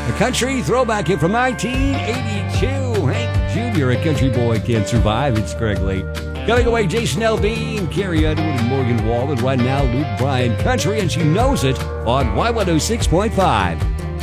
A country throwback hit from 1982. Hank Jr., A Country Boy Can't Survive. It's Greg Lake. Coming away, Jason Aldean, Carrie Underwood, and Morgan Wallen. Right now, Luke Bryan Country, and she knows it on Y106.5.